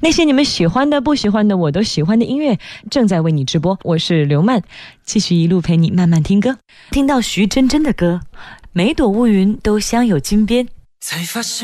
那些你们喜欢的不喜欢的我都喜欢的音乐正在为你直播，我是刘曼，继续一路陪你慢慢听歌。听到徐真真的歌，每朵乌云都镶有金边，才发现